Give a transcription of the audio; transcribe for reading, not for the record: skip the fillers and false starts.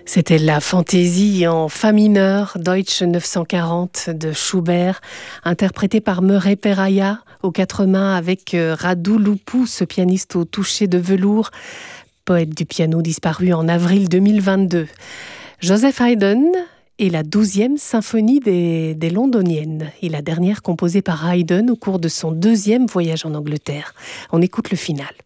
C'était la fantaisie en fa mineur, Deutsche 940 de Schubert, interprétée par Murray Peraya aux quatre mains avec Radu Lupu, ce pianiste au toucher de velours, poète du piano disparu en avril 2022. Joseph Haydn est la 12e symphonie des Londoniennes et la dernière composée par Haydn au cours de son deuxième voyage en Angleterre. On écoute le final.